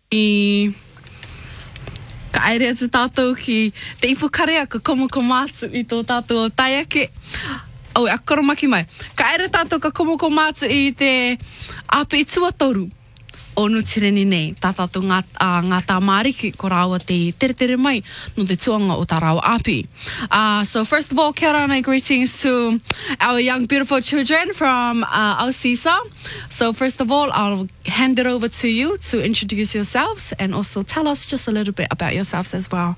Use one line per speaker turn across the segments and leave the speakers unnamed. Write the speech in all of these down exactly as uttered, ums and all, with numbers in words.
I ka aere atu tātou ki te ipukarea ka komoko mātu i tō tātou o taiake. Au, a koromaki mai. Ka aere tātou ka komoko mātu i te ape i tuatoru. O nutireni nei, tā tātou ngā, uh, ngā tā māriki ko rāua te tere tere mai no te tuanga o tā rāua api. Uh, so first of all, kia ora nei, greetings to our young beautiful children from uh, Ausisa. So first of all, I'll hand it over to you to introduce yourselves and also tell us just a little bit about yourselves as well.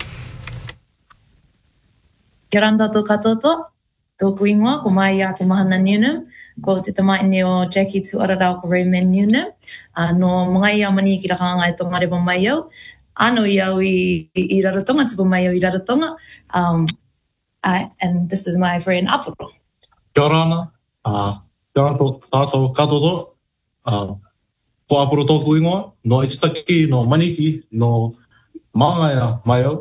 Kia ora tātou katoto, tōku ingoa, ko mai a ke mahana Newnham, ko te tamaini o Jackie tu Ararau ko Raymond Newnham, uh, no mga ia mani ki rakanga e tonga rewa mai au, ano i au i, i Rarotonga, tupu mai au i Rarotonga, um, uh, and this is my friend Apuro.
Kia ora ana, uh, kia ora tātou katoto, uh, ko Apuro tōku ingoa, no Itutaki, no Maniki, no Māngaia mai au.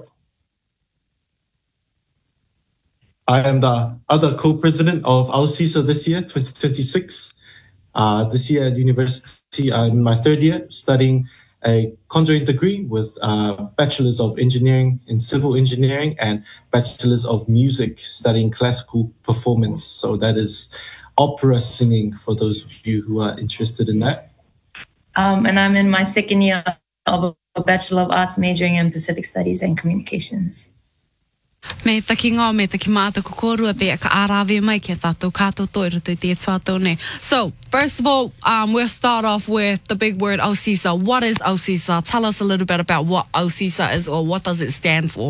I am the other co-president of Ausisa this year, twenty twenty-six. Uh, this year at university, I'm in my third year, studying a conjoint degree with uh, Bachelor's of Engineering in Civil Engineering and Bachelor's of Music, studying classical performance. So that is opera singing for those of you who are interested in that.
Um, and I'm in my second year of a Bachelor of Arts majoring in Pacific Studies and Communications.
Me taki ngā me taki māta kokorua te ka ārawe mai kia tātou kātoto i roto i te tuatau nei. So, first of all, um, we'll start off with the big word Ausisa. What is Ausisa? Tell us a little bit about what Ausisa is or what does it stand for?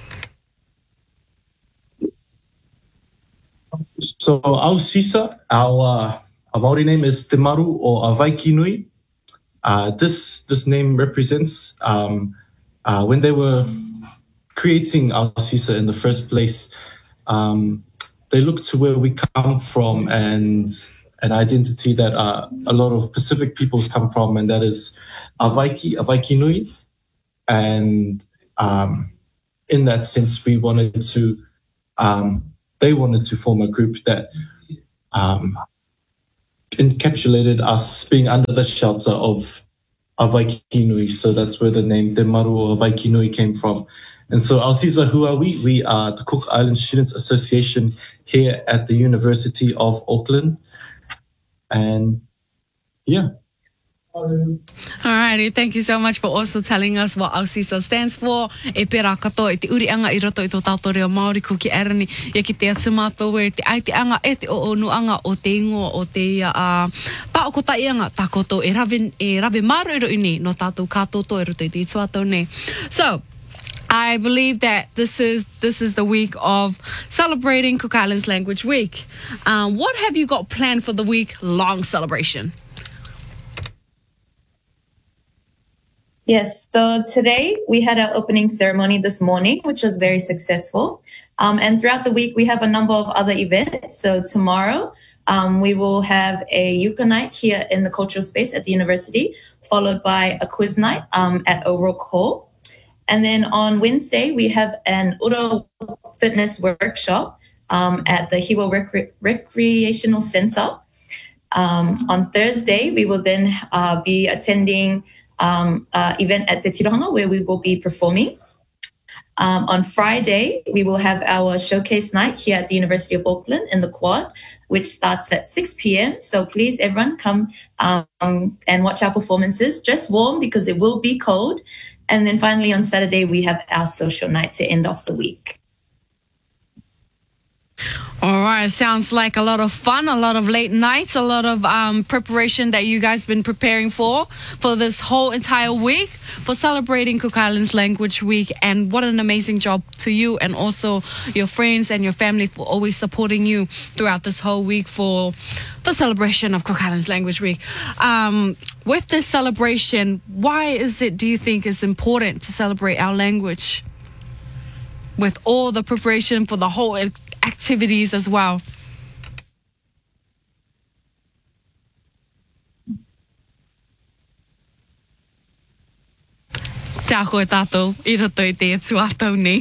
So, Ausisa, our, uh, our Māori name is Te Maru or Avaikinui. Uh, this, this name represents um, uh, when they were creating Ausisa in the first place, um, they look to where we come from and an identity that uh, a lot of Pacific peoples come from, and that is Avaiki, Avaikinui. And um, in that sense, we wanted to, um, they wanted to form a group that um, encapsulated us being under the shelter of Avaikinui. So that's where the name Te Maru or Avaikinui came from. And so, Ausisa, who are we? We are the Cook Island Students Association here at the University of Auckland. And yeah.
Alrighty, thank you so much for also telling us what Ausisa stands for. E pera katoa e te urianga i roto i tō tātou reo Māori ko ki arani ia ki te atu mātou e te aiteanga e te o nuanga o te ingoa o te ia uh, tāoko taianga tākoto e rave, e rave māroiro ini no tātou kātoto e roto i te tuatau nei. So, I believe that this is this is the week of celebrating Cook Islands Language Week. Um, what have you got planned for the week-long celebration?
Yes, so today we had our opening ceremony this morning, which was very successful. Um, and throughout the week, we have a number of other events. So tomorrow, um, we will have a Yuka night here in the cultural space at the university, followed by a quiz night um, at O'Rourke Hall. And then on Wednesday, we have an Uro fitness workshop um, at the Hiwa Recre- Recreational Center. Um, on Thursday, we will then uh, be attending um, an event at Te Tirohanga where we will be performing. Um, on Friday, we will have our showcase night here at the University of Auckland in the Quad, which starts at six p.m. So please, everyone, come um, and watch our performances. Dress warm because it will be cold. And then finally on Saturday, we have our social night to end off the week.
All right, sounds like a lot of fun, a lot of late nights, a lot of um, preparation that you guys been preparing for, for this whole entire week, for celebrating Cook Islands Language Week. And what an amazing job to you and also your friends and your family for always supporting you throughout this whole week for the celebration of Cook Islands Language Week. Um, with this celebration, why is it, do you think, is important to celebrate our language with all the preparation for the whole activities as well? Tā koe tātou, I roto I te tuatau nei.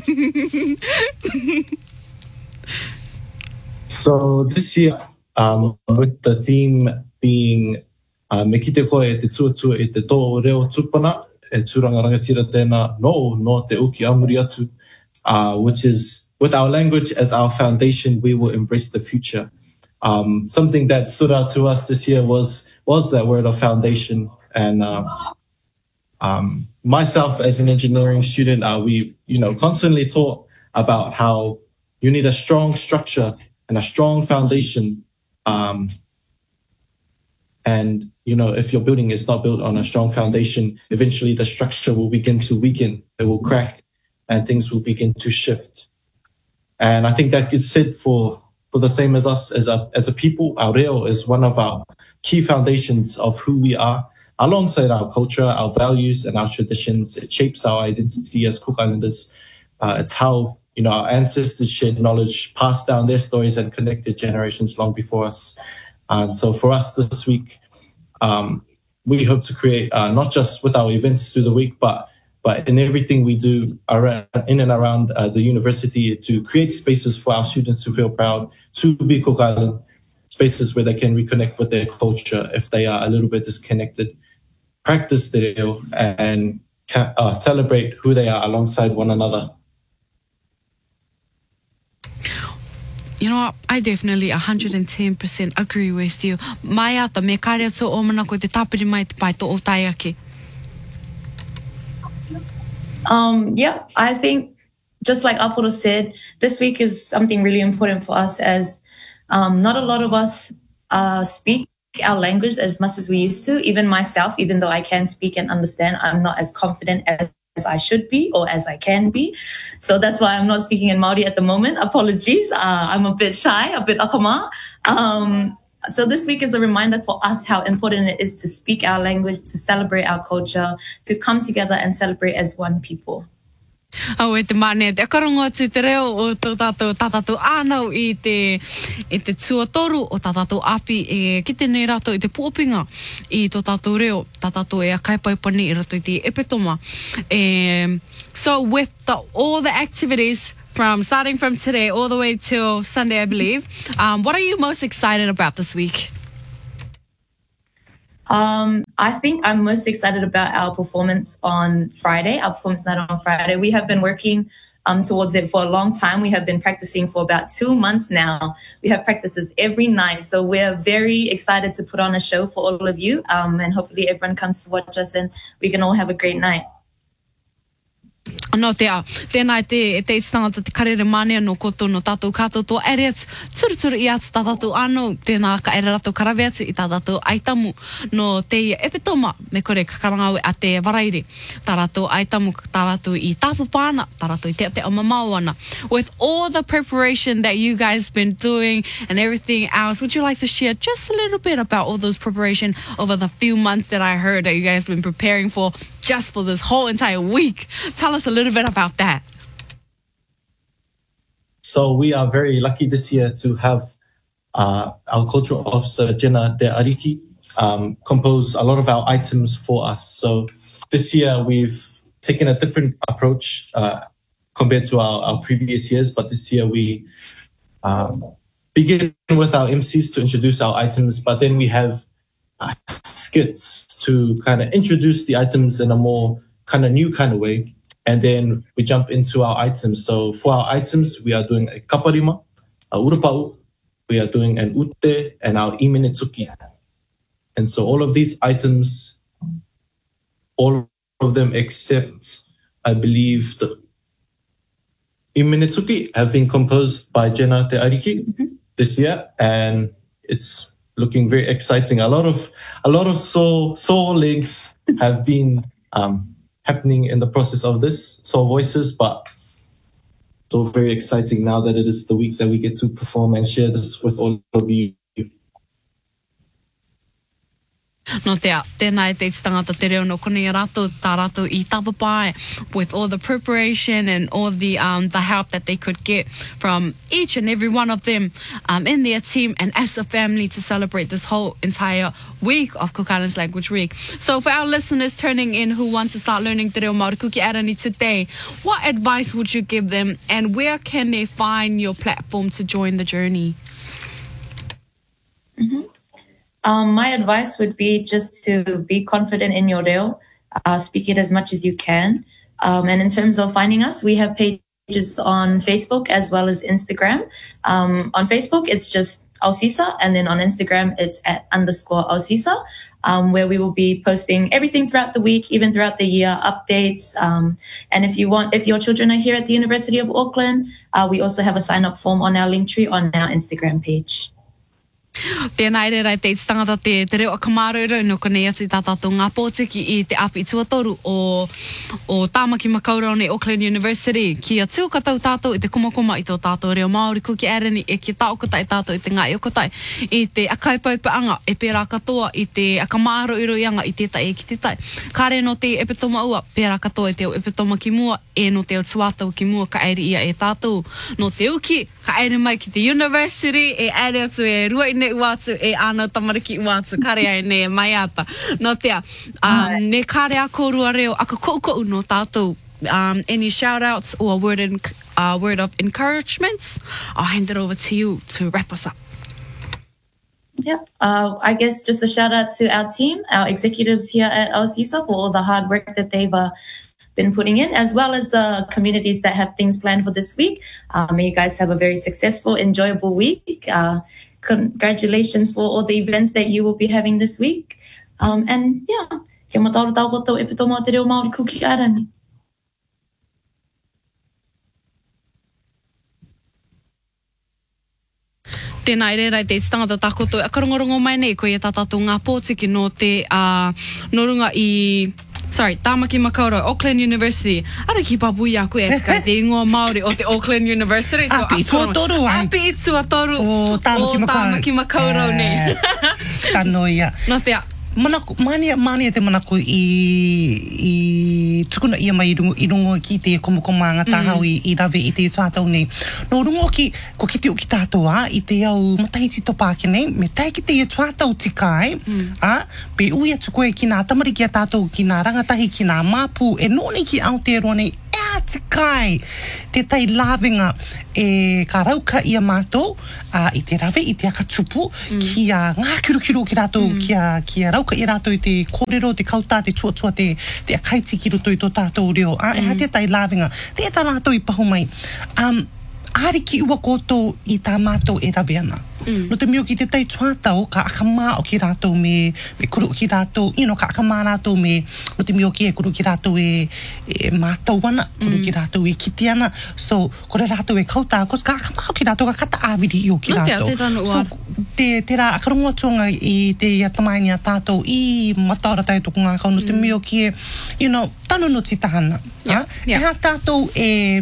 So this year, um, with the theme being uh, me ki te koe e te tuatua I te tō reo tupana, e tūranga rangatira tēnā no, no te uki amuri atu, uh, which is, with our language as our foundation, we will embrace the future. Um, something that stood out to us this year was was that word of foundation. And uh, um, myself as an engineering student, uh, we you know constantly taught about how you need a strong structure and a strong foundation. Um, and you know if your building is not built on a strong foundation, eventually the structure will begin to weaken, it will crack, and things will begin to shift. And I think that it's said for for the same as us as a as a people. Our reo is one of our key foundations of who we are, alongside our culture, our values, and our traditions. It shapes our identity as Cook Islanders. Uh, it's how you know our ancestors shared knowledge, passed down their stories, and connected generations long before us. And so for us this week, um, we hope to create uh, not just with our events through the week, but but in everything we do around, in and around uh, the university, to create spaces for our students to feel proud to be Cook Island, spaces where they can reconnect with their culture if they are a little bit disconnected, practice the reo, and uh, celebrate who they are alongside one another.
You know what? I definitely one hundred ten percent agree with you. Mai ata me kare atu o mana ko te tapiri mai te pai to o tai ake.
Um, yeah, I think just like Apolo said, this week is something really important for us, as um, not a lot of us uh, speak our language as much as we used to. Even myself, even though I can speak and understand, I'm not as confident as, as I should be or as I can be. So that's why I'm not speaking in Māori at the moment. Apologies. Uh, I'm a bit shy, a bit akama. Um, So this week is a reminder for us how important it is to speak our language, to celebrate our culture, to come together and celebrate as one people.
Au e te mane, te akarongo atu te reo o tō tātou tātātou ānau i te, i te tuatoru o tātātou api e kite nei rato i te pōpinga i tō tātou reo, tātātou e a kaipaipani i rato i te epetoma. E, so with the, all the activities from starting from today all the way till Sunday, I believe, um, what are you most excited about this week?
Um, I think I'm most excited about our performance on Friday, our performance night on Friday. We have been working um, towards it for a long time. We have been practicing for about two months now. We have practices every night. So we're very excited to put on a show for all of you. Um, and hopefully everyone comes to watch us and we can all have a great night.
No te a, tēnā te, e te tangata te karere mānea no koto no tātou kātou tō ere atu, turuturu i atu tā tātou anō, tēnā ka ere rato karawe atu i tā tātou aitamu no te ia epitoma, me kore kakarangawe a te waraire, tā tātou aitamu, tā tātou i tāpapāna, tā tātou i te te amamauana. With all the preparation that you guys been doing and everything else, would you like to share just a little bit about all those preparation over the few months that I heard that you guys been preparing for just for this whole entire week? Tell us a little bit about that.
So we are very lucky this year to have uh, our cultural officer, Jenna De Ariki, um, compose a lot of our items for us. So this year we've taken a different approach uh, compared to our, our previous years, but this year we um, begin with our M Cs to introduce our items, but then we have uh, skits to kind of introduce the items in a more kind of new kind of way. And then we jump into our items. So for our items, we are doing a kaparima, a urupau, we are doing an ute, and our imenetsuki. And so all of these items, all of them except, I believe, the imenetsuki have been composed by Jenna Te Ariki mm-hmm. this year. And it's looking very exciting. A lot of a lot of soul soul links have been um, happening in the process of this, soul voices, but so very exciting now that it is the week that we get to perform and share this with all of you.
No te a, tēnā e te tangata te reo no kone rato, tā rato I tapapai, with all the preparation and all the um the help that they could get from each and every one of them um in their team and as a family to celebrate this whole entire week of Cook Islands Language Week. So for our listeners turning in who want to start learning te reo Māori Kuki Arani today, what advice would you give them and where can they find your platform to join the journey?
Mm-hmm. Um, my advice would be just to be confident in your reo. uh, speak it as much as you can. Um, and in terms of finding us, we have pages on Facebook as well as Instagram. Um, on Facebook, it's just Ausisa, and then on Instagram, it's at underscore Ausisa, um, where we will be posting everything throughout the week, even throughout the year, updates. Um, and if you want, if your children are here at the University of Auckland, uh, we also have a sign-up form on our Linktree on our Instagram page.
Tēnā ere rai te tangata te, te reo a kamarero no konei atu i tā tātou ngā pōtiki i te api i tuatoru o, o Tāmaki Makaurau nei Auckland University. Kia tūka tau tātou i te kumakuma i tō tātou reo Māori kuki arani e ki taokotai tātou i te ngā iokotai i te akaipaupaanga e pērā katoa i te akamaro i roianga i tētai e ki tētai. Kāre no te epitoma ua, pērā katoa i te epitoma ki mua e no te o tuatau ki mua ka aere ia e tātou. No te uki, ka aere mai ki te university e aere atu e rua i uatu e ana tamariki uatu kare ai ne mai ata no tea um, ne kare a korua reo aka koukou no tātou. Um, any shout outs or a word, in, uh, word of encouragement? I'll hand it over to you to wrap us up.
Yeah, uh, I guess just a shout out to our team, our executives here at Ausisa for all the hard work that they've uh, been putting in, as well as the communities that have things planned for this week. Uh, may you guys have a very successful, enjoyable week. Uh, Congratulations for all the events that you will be having this week. Um, and yeah, kia mataura tau kotou e pito mō te reo Māori kuki arani.
Tēnā ere rai te tangata tākoto. A karongorongo mai nei ko i tā tātou ngā pōtiki no te uh, no runga i Sorry, Tāmaki Makaurau, Auckland University. Ara ki papuia aku e tika te ingoa Māori o te Auckland University. So,
api i tuatoru ai.
Api i tuatoru
o Tāmaki Makaurau.
O Tāmaki Makaurau nei.
Tano ia.
No tea.
Manaku, mania, mania te manaku i, i tukuna ia mai i rungo, i rungo ki te komokomanga tāhau mm. i, i rawe i te tātou nei. No rungo ki, ko ki te o ki tātou a, i te au matahiti topāke nei, me tai ki te i tātou tikai, mm. a, pe ui atu koe ki nā tamariki a tātou, ki nā rangatahi, ki nā māpū, e nōni ki Aotearoa nei, ea tikai, te tai lawenga e ka rauka i a mātou, a, i te rawe, i te akatupu, mm. ki a ngā kirukiro ki rātou, mm. ki, a, ki a rauka i rātou i te kōrero, te kautā, te tuatua, te, te akaiti ki roto i tō tātou reo. A, mm. e ha te tai lawenga, te tā rātou i pahu mai. Um, Ari ki ua kōtou i tā mātou e rawe ana. Mm. No te mio ki te tai tuatau, ka akamā o ki rātou me, me kuru ki rātou, you know, ka akamā rātou me, no te mio ki e kuru ki rātou e, e mātou ana, kuru mm. ki rātou e kiti ana. So, kore rātou e kautā, kos ka akamā o ki rātou, ka kata āwiri i o ki rātou.
No te, te tanu
so, te, te rā akarongoa tuanga i te iatamaini a tātou, i mataora tai toko ngā kau, no te mm. mio ki e, you know, tanu no ti tahana.
Yeah, yeah.
E ha tātou e...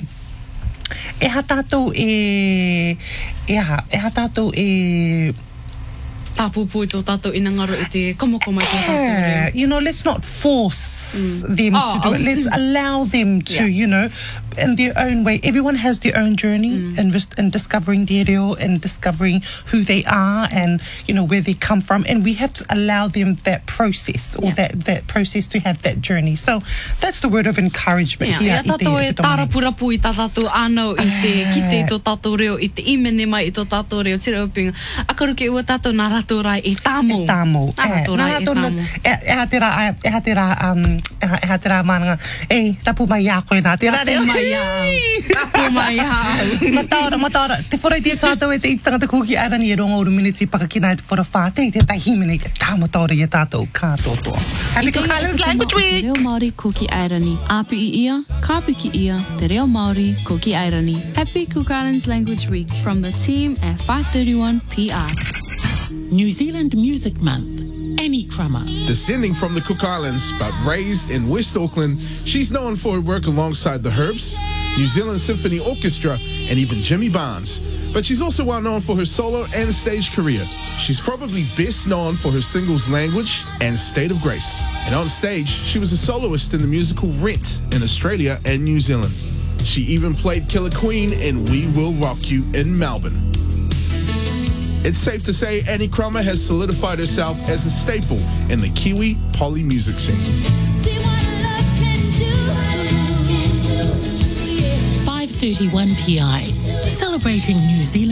E ha tātou e... E ha, e ha tātou e...
Tāpūpū i tō tātou inangaro i te komokoma i tō tātou.
Yeah, you know, let's not force mm. them oh, to do it. Let's allow them to, yeah. you know, in their own way. Everyone has their own journey mm. in, in discovering their reo and discovering who they are and, you know, where they come from. And we have to allow them that process or yeah. that, that process to have that journey. So that's the word of encouragement
yeah,
here.
Ia tātou e tārapurapu i tā tātou anau i te kite i tō tātou reo, i te imene mai i tō tātou reo, tira upinga. Akaruke ua tātou nā rātou rai e tāmo.
E tāmo.
Nā rātou rai e tāmo.
E ha te rā, e ha te rā, e ha te rā mānanga, e rapu mai a koe nā te rā.
Rapu mai au. Rapu mai au.
Mataora, mataora. Te wharai te tātou e te iti tangata kuki arani e rongo uru miniti pakakina e te whara whātei, te tai himene, te tāmataora i tātou kātotoa. Happy Cook Islands Language Week!
Te reo Māori kuki airani. Api i ia, kāpiki ia, te reo Māori kuki airani. Happy Cook Islands Language Week from the team at five thirty-one P R.
New Zealand Music Month. Annie Crummer.
Descending from the Cook Islands, but raised in West Auckland, she's known for her work alongside the Herbs, New Zealand Symphony Orchestra, and even Jimmy Barnes. But she's also well known for her solo and stage career. She's probably best known for her singles Language and State of Grace. And on stage, she was a soloist in the musical Rent in Australia and New Zealand. She even played Killer Queen in We Will Rock You in Melbourne. It's safe to say Annie Crummer has solidified herself as a staple in the Kiwi poly music scene.
five thirty-one P I, celebrating New Zealand.